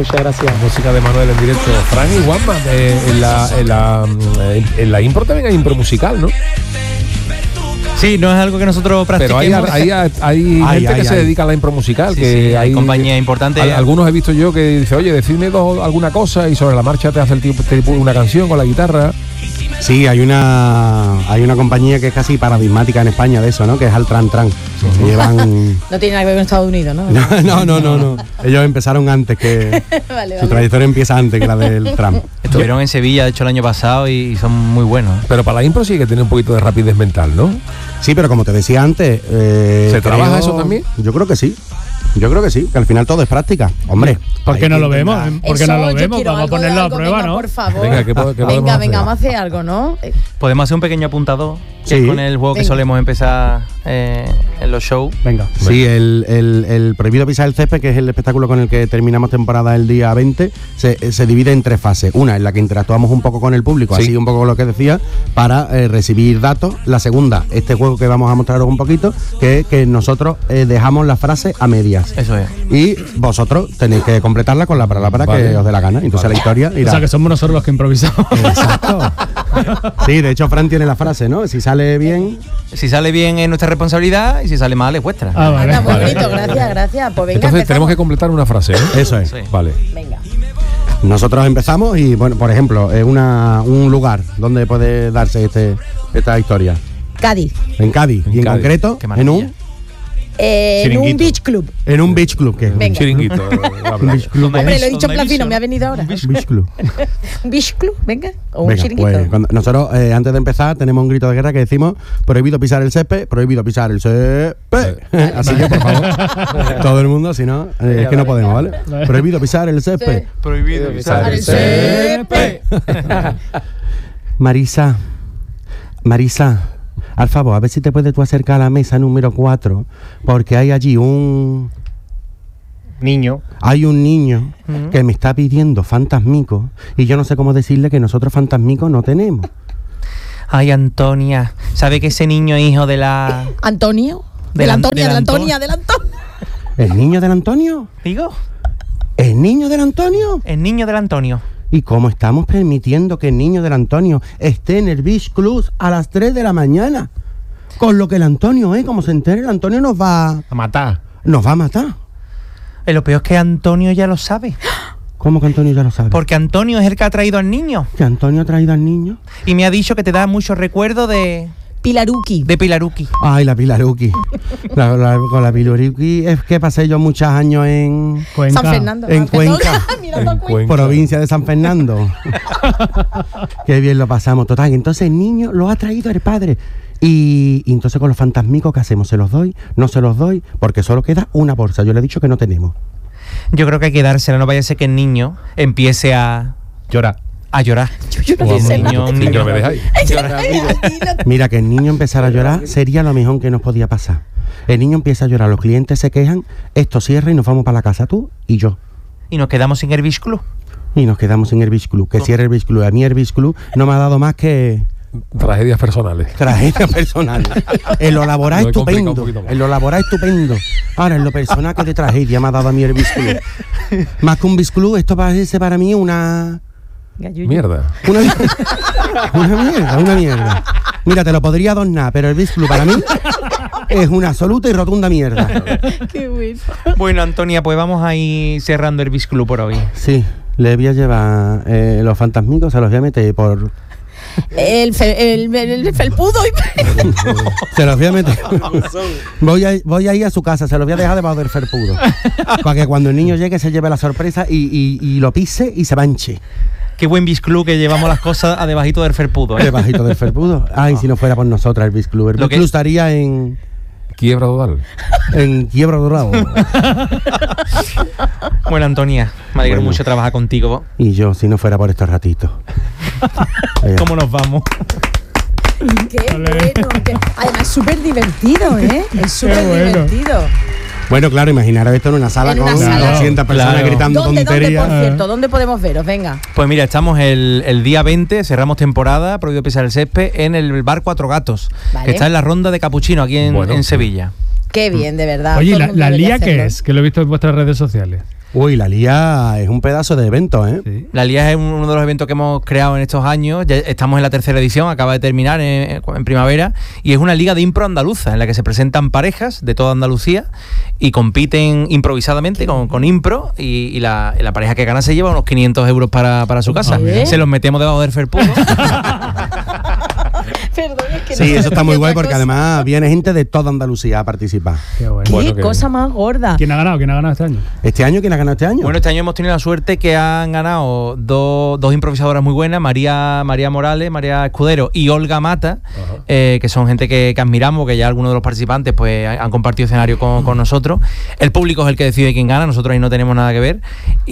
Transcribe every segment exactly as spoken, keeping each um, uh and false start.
Muchas gracias. Música de Manuel en directo. Fran y Juanma, eh, en, la, en, la, en la impro también hay impro musical, ¿no? Sí, no es algo que nosotros practiquemos. Pero hay, hay, hay, hay ay, gente ay, que ay. se dedica a la impro musical, Sí, que sí, hay hay compañías importantes. Al, algunos he visto yo que dice, oye, decidme dos, alguna cosa y sobre la marcha te hace el tipo, te pone una canción con la guitarra. Sí, hay una hay una compañía que es casi paradigmática en España de eso, ¿no? Que es Altran Tran. Uh-huh. Llevan... No tiene nada que ver con Estados Unidos, ¿no? No, no, no, no, no. Ellos empezaron antes que... vale, Su vale. trayectoria empieza antes que la del tram. Estuvieron en Sevilla, de hecho, el año pasado y son muy buenos. Pero para la impro sí que tiene un poquito de rapidez mental, ¿no? Sí, pero como te decía antes... Eh, ¿Se creo... trabaja eso también? Yo creo que sí. Yo creo que sí, que al final todo es práctica. Hombre, ¿por qué no lo vemos? ¿Por qué Eso, no lo yo vemos? quiero Vamos a algo de ponerlo a algo, prueba, venga, ¿no? por favor. Venga, ¿qué, po- qué podemos venga, hacer? venga, vamos a hacer algo, ¿no? Eh, Podemos hacer un pequeño apuntador, que Sí. es con el juego que Venga. solemos empezar eh, en los shows. Venga. Sí, el, el, el Prohibido Pisar el Césped, que es el espectáculo con el que terminamos temporada el día veinte, se, se divide en tres fases. Una en la que interactuamos un poco con el público, Sí. así un poco lo que decía, para eh, recibir datos. La segunda, este juego que vamos a mostraros un poquito, que es que nosotros eh, dejamos la frase a medias. Eso es. Y vosotros tenéis que completarla con la palabra Vale. que os dé la gana. Entonces Vale. la historia O irá. sea, que somos nosotros los que improvisamos. Exacto. Sí, de hecho Fran tiene la frase, ¿no? Si sale bien... Si sale bien es nuestra responsabilidad y si sale mal es vuestra. Ah, vale. Anda, muy Vale. bonito, gracias, gracias. Pues venga, Entonces empezamos. tenemos que completar una frase, ¿eh? Eso es. Sí. Vale. Venga. Nosotros empezamos y, bueno, por ejemplo, es una, un lugar donde puede darse este, esta historia. Cádiz. En Cádiz, En y en Cádiz. concreto, Qué en maravilla. un, Eh, en un Chiringuito. beach club. en un beach club. Que es un Venga. Chiringuito. eh, la un playa. beach club. Hombre, lo he visto, dicho en ¿dónde plan he fino, visto? me ha venido ahora. Beach club. Un beach club, venga. O un Venga, chiringuito. pues cuando- nosotros eh, antes de empezar tenemos un grito de guerra que decimos prohibido pisar el césped, prohibido pisar el césped. Así que, por favor, todo el mundo, si no, eh, es que no podemos, ¿vale? Prohibido pisar el césped. Prohibido pisar el césped. Marisa, Marisa, al favor, a ver si te puedes tú acercar a la mesa número cuatro, porque hay allí un... Niño. Hay un niño que me está pidiendo fantasmico y yo no sé cómo decirle que nosotros fantasmicos no tenemos. Ay, Antonia, ¿sabe que ese niño es hijo de la... Antonio. De De la- la Antonia, de de la la Antonia, de la Antonia. ¿El niño del Antonio? ¿Digo? ¿El niño del Antonio? El niño del Antonio. ¿Y cómo estamos permitiendo que el niño del Antonio esté en el Beach Club a las tres de la mañana? Con lo que el Antonio, ¿eh? Como se entere, el Antonio nos va, A matar. nos va a matar. Eh, Lo peor es que Antonio ya lo sabe. ¿Cómo que Antonio ya lo sabe? Porque Antonio es el que ha traído al niño. ¿Que Antonio ha traído al niño? Y me ha dicho que te da mucho recuerdo de, Pilaruki. de Pilaruki. Ay, la Pilaruki. la, la- con la Pilaruki es que pasé yo muchos años en Cuenca. San Fernando. En Ah, que Cuenca. toca, mirando a En Cuenca. Cuenca. provincia de San Fernando. Qué bien lo pasamos, total. Entonces el niño lo ha traído el padre. Y, y entonces con los fantasmicos, ¿qué hacemos? ¿Se los doy? ¿No se los doy? Porque solo queda una bolsa. Yo le he dicho que no tenemos. Yo creo que hay que dársela, no vaya a ser que el niño empiece a, Llora. a llorar. Yo no O a sé un nada. niño, un niño niño. me dejáis. Mira, que el niño empezara a llorar sería lo mejor que nos podía pasar. El niño empieza a llorar, los clientes se quejan, esto cierra y nos vamos para la casa, tú y yo. Y nos quedamos sin el Beach Club. Y nos quedamos en el Beach Club. Que cierre el Beach Club. A mí el Beach Club no me ha dado más que Tragedias personales. tragedia personal. En lo laboral Lo he complicado un estupendo. poquito más. En lo laboral estupendo. Ahora, en lo personal, que de tragedia me ha dado a mí el Beach Club. Más que un Beach Club, esto parece para mí una... Galluyo. Mierda. Una, una mierda, una mierda. Mira, te lo podría adornar, pero el Beach Club para mí es una absoluta y rotunda mierda. Qué bueno. Bueno, Antonia, pues vamos a ir cerrando el Beach Club por hoy. Sí, le voy a llevar eh, los fantasmicos, se los voy a meter por... El, fe- el, el, el felpudo. y- Se los voy a meter. Voy a, voy a ir a su casa, se los voy a dejar debajo del ferpudo. Para que cuando el niño llegue se lleve la sorpresa y, y, y lo pise y se manche. Qué buen Beach Club que llevamos las cosas a debajito del felpudo, ¿eh? Debajito del ferpudo. Ay, si no fuera por nosotras el Beach Club. El Lo Beach que- Club estaría en, Quiebra total. en Quiebra Dorado. Bueno, Antonia, me alegro Bueno. mucho trabajar contigo. Y yo, si no fuera por estos ratitos. Vaya. ¿Cómo nos vamos? Qué bueno. qué- Además, es súper divertido, ¿eh? Es súper bueno. divertido. Bueno, claro, imaginaros esto en una sala En una con sala. doscientas personas Claro. gritando ¿Dónde, dónde, tonterías. por cierto? ¿Dónde podemos veros? Venga. Pues mira, estamos el, el día veinte, cerramos temporada, prohibido pisar el césped, en el bar Cuatro Gatos, Vale. que está en la Ronda de Capuchino, aquí en, Bueno, en sí. Sevilla. Qué bien, de verdad. Oye, Todo el ¿la, mundo la debería Lía qué hacerlo. es? Que lo he visto en vuestras redes sociales. Uy, la Lía es un pedazo de evento, ¿eh? Sí. La Lía es uno de los eventos que hemos creado en estos años. Ya estamos en la tercera edición, acaba de terminar en, en primavera, y es una liga de impro andaluza en la que se presentan parejas de toda Andalucía y compiten improvisadamente con, con impro, y, y, la, y la pareja que gana se lleva unos quinientos euros para, para su casa. ¿Eh? Se los metemos debajo del felpudo. Perdón, es que Sí, no eso está muy otra guay porque cosa. además viene gente de toda Andalucía a participar. Qué bueno. Qué Bueno, que- cosa más gorda. ¿Quién ha ganado? ¿Quién ha ganado este año? ¿Este año quién ha ganado este año? Bueno, este año hemos tenido la suerte que han ganado dos, dos improvisadoras muy buenas, María, María Morales, María Escudero y Olga Mata, eh, que son gente que, que admiramos, que ya algunos de los participantes pues han compartido escenario con, con nosotros. El público es el que decide quién gana, nosotros ahí no tenemos nada que ver.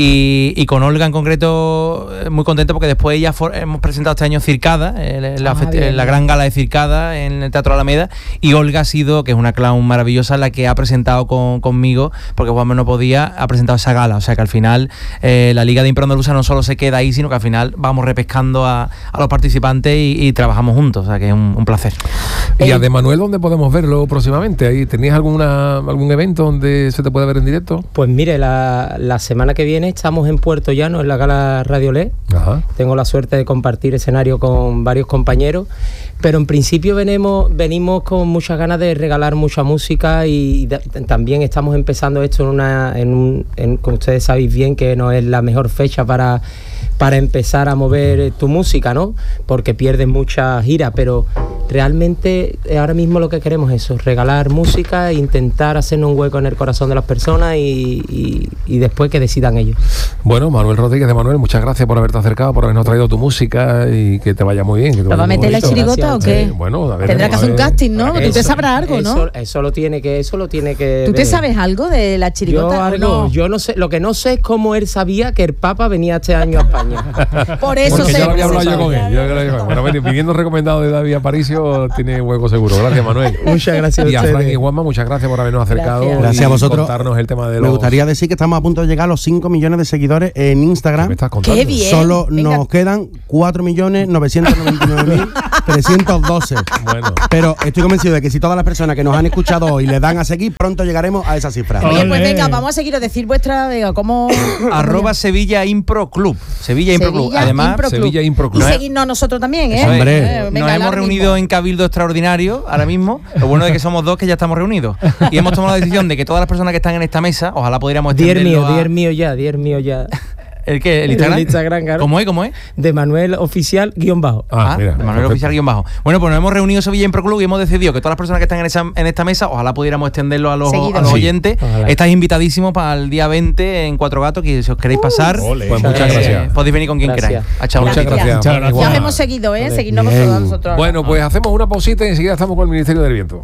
Y, y con Olga en concreto, eh, muy contento porque después ella for- hemos presentado este año Circada, eh, la, Ah, festi- bien, la bien. gran gala de Circada en el Teatro Alameda, y Olga ha sido, que es una clown maravillosa, la que ha presentado con, conmigo, porque Juanma no podía, ha presentado esa gala. O sea que al final eh, la Liga de Impro Andaluza no solo se queda ahí, sino que al final vamos repescando a, a los participantes y, y trabajamos juntos. O sea que es un, un placer. ¿Y a De Manuel dónde podemos verlo próximamente? ¿Ahí tenías alguna algún evento donde se te pueda ver en directo? Pues mire, la, la semana que viene estamos en Puerto Llano, en la gala Radio L E. Ajá. Tengo la suerte de compartir escenario con varios compañeros, pero en principio venimos, venimos con muchas ganas de regalar mucha música, y de- también estamos empezando esto en una, en un, en, como ustedes sabéis bien, que no es la mejor fecha para, para empezar a mover tu música, ¿no? Porque pierdes mucha gira, pero realmente eh, ahora mismo lo que queremos es eso, regalar música e intentar hacernos un hueco en el corazón de las personas y, y, y después que decidan ellos. Bueno, Manuel Rodríguez de Manuel, muchas gracias por haberte acercado, por habernos traído tu música y que te vaya muy bien. Que te ¿Lo vaya va a muy meter la bonito. chirigota o qué? Eh, bueno, a ver, Tendrá que a hacer un ver. casting, ¿no? Tú te Eso- sabrás algo, ¿no? Eso, eso lo tiene que, eso lo tiene que ¿Tú te ver. sabes algo de la chirigota Yo o algo, no? yo no sé, lo que no sé es cómo él sabía que el Papa venía este año a España. Por eso Porque se ya lo había hablado yo sabe. con él. Yo lo había- Bueno, bueno, pidiendo recomendado de David Aparicio, tiene hueco seguro. Gracias, Manuel. Muchas gracias a Y a ustedes. Frank y Juanma, muchas gracias por habernos acercado. Gracias. y Gracias a vosotros. contarnos el tema de los... Me gustaría decir que estamos a punto de llegar a los cinco millones de seguidores en ¿Qué Instagram. me estás contando? Qué bien. Solo Venga. nos quedan cuatro millones novecientos noventa y nueve mil trescientos doce. Bueno. Pero estoy convencido de que si todas las personas que nos han escuchado hoy le dan a seguir, pronto llegaremos a esa cifra. Oye, pues Ole. venga, vamos a seguir a decir vuestra, venga, ¿cómo? Arroba Sevilla Impro Club. Sevilla Impro Club. Sevilla Además, Impro Club. Sevilla Impro Club. Y seguidnos nosotros también, ¿eh? Eso es. Hombre. Eh, venga, Nos hemos ahora reunido mismo. en Cabildo Extraordinario ahora mismo. Lo bueno es que somos dos que ya estamos reunidos. Y hemos tomado la decisión de que todas las personas que están en esta mesa, ojalá pudiéramos Diez extenderlo mío, a... diez mío ya, diez mío ya. ¿El qué? ¿El Instagram? El Instagram, claro. ¿Cómo es? ¿Cómo es? De Manuel Oficial guión bajo. Ah, Ah, mira. Manuel perfecto. Oficial guión bajo. Bueno, pues nos hemos reunido Sevilla Impro Club y hemos decidido que todas las personas que están en, esa, en esta mesa, ojalá pudiéramos extenderlo a los, Seguido. a los Sí. oyentes. Ojalá. Estáis invitadísimos para el día veinte en Cuatro Gatos, que si os queréis pasar, Ole. Pues muchas eh, gracias. podéis venir con quien Gracias. queráis. A echar un Muchas ratito. gracias. Muchas Frank y gracias. Ya os Juanma. hemos seguido, ¿eh? Vale. Seguidnos Bien. vosotros. nosotros. Bueno, pues hacemos una pausita y enseguida estamos con el Ministerio del Viento.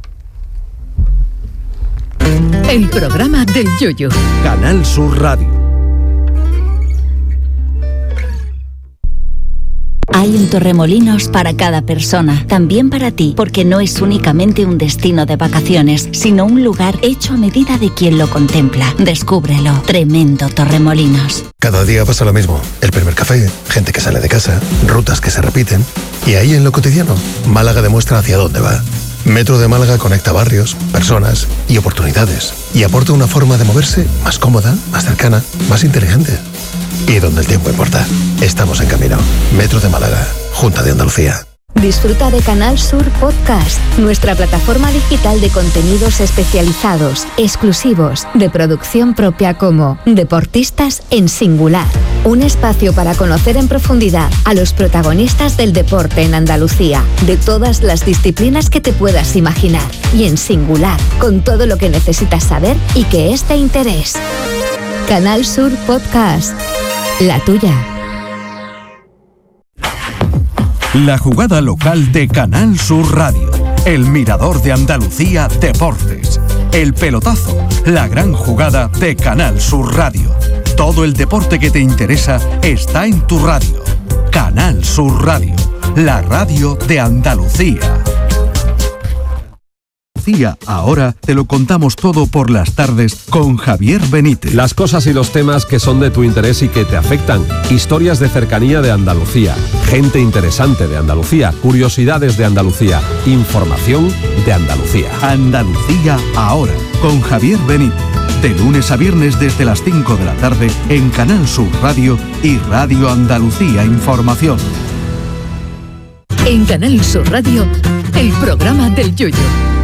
El programa del Yoyo. Canal Sur Radio. Hay un Torremolinos para cada persona, también para ti, porque no es únicamente un destino de vacaciones, sino un lugar hecho a medida de quien lo contempla. Descúbrelo. Tremendo Torremolinos. Cada día pasa lo mismo. El primer café, gente que sale de casa, rutas que se repiten. Y ahí en lo cotidiano, Málaga demuestra hacia dónde va. Metro de Málaga conecta barrios, personas y oportunidades. Y aporta una forma de moverse más cómoda, más cercana, más inteligente. Y donde el tiempo importa. Estamos en camino. Metro de Málaga, Junta de Andalucía. Disfruta de Canal Sur Podcast, nuestra plataforma digital de contenidos especializados, exclusivos, de producción propia como Deportistas en Singular. Un espacio para conocer en profundidad a los protagonistas del deporte en Andalucía, de todas las disciplinas que te puedas imaginar. Y en singular, con todo lo que necesitas saber y que es de interés. Canal Sur Podcast. La tuya. La jugada local de Canal Sur Radio. El Mirador de Andalucía Deportes. El pelotazo. La gran jugada de Canal Sur Radio. Todo el deporte que te interesa está en tu radio. Canal Sur Radio. La radio de Andalucía. Andalucía ahora te lo contamos todo por las tardes con Javier Benítez. Las cosas y los temas que son de tu interés y que te afectan. Historias de cercanía de Andalucía. Gente interesante de Andalucía. Curiosidades de Andalucía. Información de Andalucía. Andalucía ahora con Javier Benítez. De lunes a viernes desde las cinco de la tarde en Canal Sur Radio y Radio Andalucía Información. En Canal Sur Radio, el programa del Yoyo.